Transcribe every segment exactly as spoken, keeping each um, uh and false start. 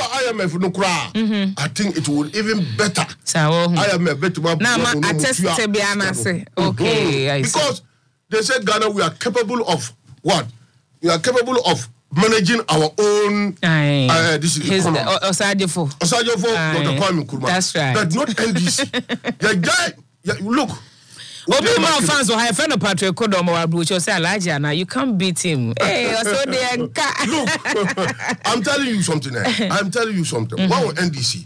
I M F no kra. I think it would even better. I M F better. Now I test to be honest. Okay, I see. Because they said Ghana we are capable of what? We are capable of managing our own uh, this is his Osajefo. Osajefo Doctor Kwame Nkrumah. That's right. But not N D C. Yeah, guy, yeah, look. Obi more fans will have friend of Patrick Kodomo Abucho say Elijah now you can't beat him. Hey, so they look. I'm telling you something. Eh? I'm telling you something. Mm-hmm. One N D C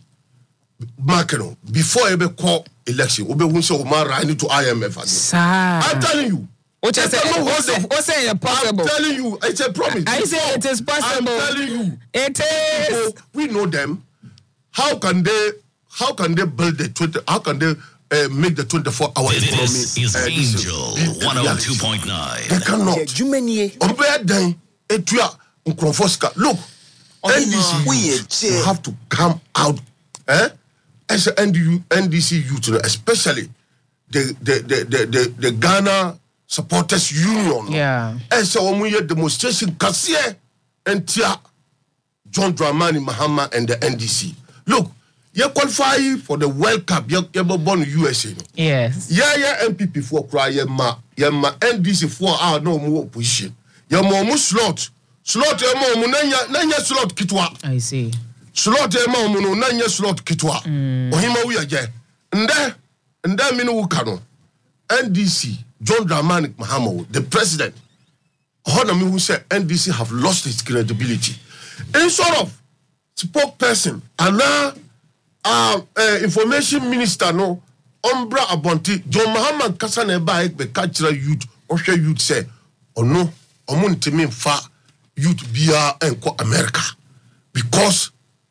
Markeno before ever call election, Obi won say Omar right to I M F. I'm telling you. What I say, what's saying possible? I'm telling you, it's a promise. I say it is possible. I'm telling you, it is. People, we know them. How can they? How can they build the twenty? How can they uh, make the twenty-four hour economy? This is uh, Angel one oh two point nine. They cannot. On bad day, etuya unkronfoska. Look, N D C you have to come out. Eh? As a N D C youth, especially the the the the the, the Ghana Supporters Union. Yeah. And so when we had demonstration, Kassier and Tia, John Dramani Mahama and the N D C. Look, you qualify for the World Cup. You ever born in U S A? Yes. Yeah, yeah. M P P for cry. Yeah, ma. Yeah, ma. N D C for our no more opposition. Yeah, more slot. Slot. Yeah, more. Nanya, nanya slot kitwa. I see. Slot. Yeah, more. Nanya slot kitwa. Ohima we are there. And then, and then, minu ukano. N D C. John Dramani Mahama, the president, Honami who said N D C have lost its credibility. And sort of spokesperson, and now uh, uh, information minister, no, Umbra Abonti, John Mahama Kasane Baek, the cultural youth, or youth say, oh no, Omun Timin Fa youth Bia and Co America. Because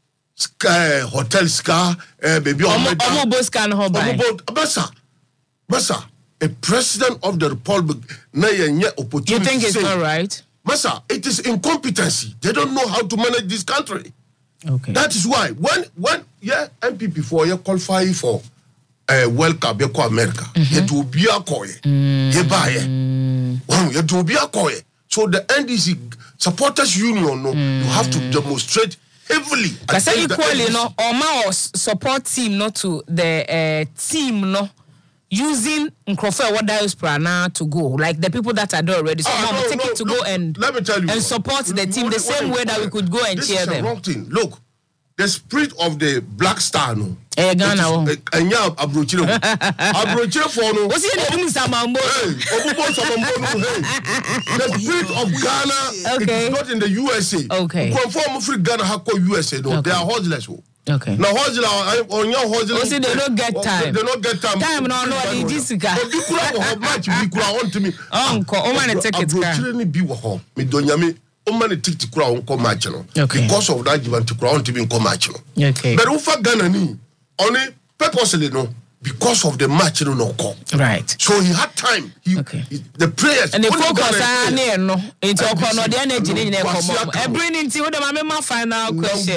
Sky Hotel Scar, baby, Omo Boscan Hobai. Bassa, Bassa. A president of the republic, opportunity. You think it's not right? Massa, it is incompetency. They don't know how to manage this country. Okay. That is why when when yeah M P P for you qualify for a uh, World Cup, you call America. You do be a coy. You buy it. Well, you do be a coy. So the N D C Supporters Union, no, you have to demonstrate heavily. I say equally, no, or my support team, not to the uh, team, no. Using Nkrofo what diaspora now to go, like the people that are there already. So ah, mom, no, take no, it to look, go and let me tell you and support the team the same way that we could go and this cheer is them. A wrong thing. Look, the spirit of the Black Star, no. Eh, Ghana. Enya abrochire. Abrochire for no. What's your name, Samambo? Hey, Obubo Samambo. Hey, the spirit of Ghana. Okay. It is not in the U S A. Okay. Conform free Ghana hako U S A. No, okay. They are hodgeless. Okay. Now, hodgela on your hodgela. Also, they don't get time. They don't get time. Time no no. The Jessica. But you could have match. You could have on to me. Uncle, oh man, take it. Abrochire ni bi wo ho. Me donyame. O man take it kura on come match no. Because of that, you want to kura on to be come match no. Okay. But ufa Ghana ni only purposely no. Because of the match, you know, no right. So he had time. He, okay. he, the prayers. And the focus on there, no. It's all no the energy in there. I bring into what my final question.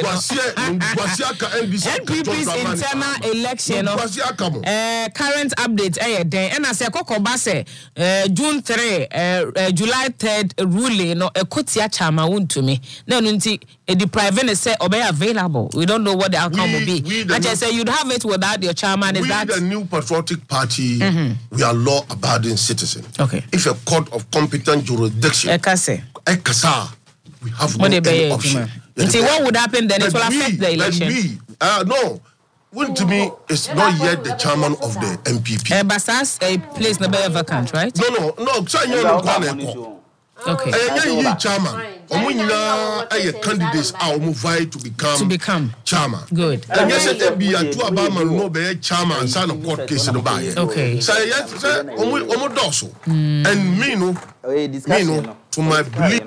N P P's internal election. Uh, current update. Eh, then and I say Koko Basse. June third, uh, July third ruling. No, a kotia chama won to me. No, nunti. The private say obey available. We don't know what the outcome will be. I just say you'd have it without your chairman. Is that the new patriotic party? Mm-hmm. We are law-abiding citizens. Okay. If a court of competent jurisdiction, Ekase, Ekasa, we have no any option. Until what would happen then? It will affect the election. We, uh, no. When to me, it's not yet the chairman of the M P P. Uh, but that's a place never vacant, right? No, no, no. Okay. Uh, yeah, chairman. Omunyina aye candidates are omu to become to become chairman. Good. And yes, it be a two abama no be chairman and sign a court case no buy. Okay. So yes, say omu omu doso. And me no, me no to my belief.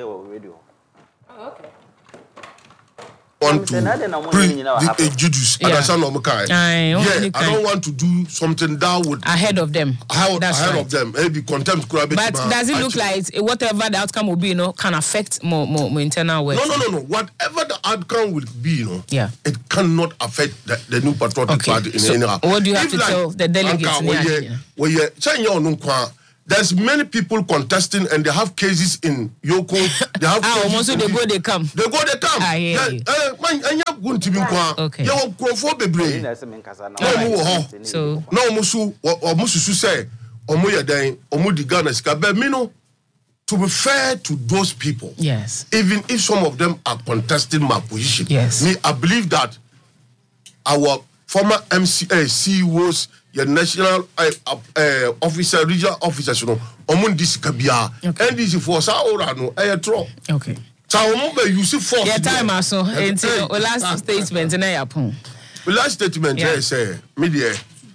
Want to bring the Judas Adasan Omukai. Yeah, I don't want to do something that would ahead of them. Ahead, That's ahead right. of them. Maybe contempt. But does it look like whatever the outcome will be, you know, can affect more, more, more internal work? No, no, no, no. Whatever the outcome will be, you know, yeah, it cannot affect the, the new patriotic okay. party in so any way. What do you have if to like, tell the delegates? Where you say you no kwa there's many people contesting and they have cases in Yoko. They have ah, almost they go, they come. They go, they come. I hear you. Okay. You want bebre. So no musu or musu say or moya day or mudi ganas kabemino. To be fair to those people, yes, even if some of them are contesting my position, yes, me, I believe that our former M C A, C E Os, your national uh, uh, officer, regional officers, you know, omun this kabia, and this for sa ora no, eh tro. Okay. So omun be use force. Yeah, time aso. Until the last statement na yapon. The last statement I say, media,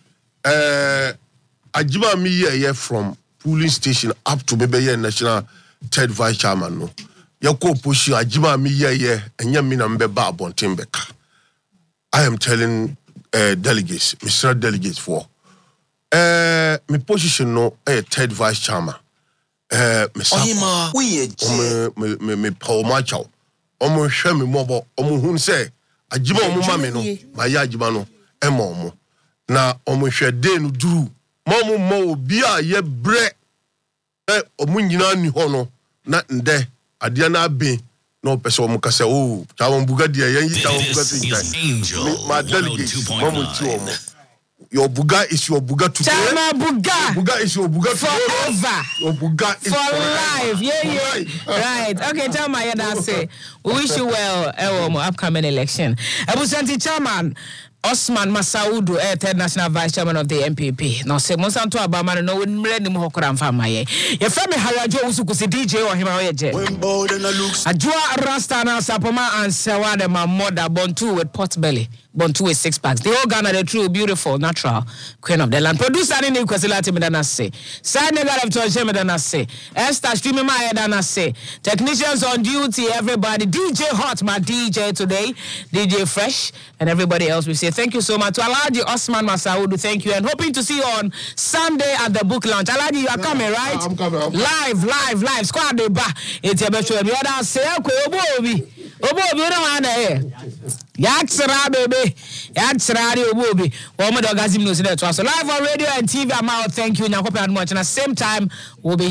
uh, Ajima mi ye from polling station up to Bebe National Third Vice Chairman. No, Yako Pushi Ajima mi ye ye and Yamina Mbeba Bontimbeka. I am telling uh, delegates, Mister Delegates for uh, my position no a third vice chairman. Uh, me Ohima, we me me me Paul Macho. Omo hwe me mobo omo hun say Ajima omo ma me no ma ya Ajima no e ma omo na omo hwe de no duru momo mo obi a ye bre e omo nyina ni ho no na nde ade na be no person omo kase oh tawon buga de yan yi tawon buga tin my delegate momo ti omo your buga is your buga today. Chama buga. Buga is your buga forever. Your buga is for forever. life. Yeah, yeah. Right. Okay, tell my yada say. We wish you well, Ewo, upcoming election. Abu Santi Chairman Osman Masaudu, eh, third national vice chairman of the M P P. No, say Monsanto Abama no win mreni muhokora mfama ye. Ye femi harajo usukusi D J wa hima oyeje. Ajua Rasta na Sapoma and Sewa de my mother Bontu with pot belly. Bontu with six packs. The whole Ghana, the true, beautiful, natural queen of the land. Producer Nini Kwasilati Medana say. Side negative George Medana say. Esther streaming my Medana say. Technicians on duty, everybody. D J Hot, my D J today. D J Fresh, and everybody else. We say thank you so much to Alaji Osman Masaudu. Thank you, and hoping to see you on Sunday at the book launch. Alaji, you are coming, right? I'm coming. I'm live, live, live. Squad de ba. It's your best show. The other say, Obi. Obi, you don't want to hear. Yaksara baby, Yaksara Obi. Woman, Gazim knows that. So live on radio and T V. I'm out. Thank you. Now, hope you had much. And at the same time, we'll be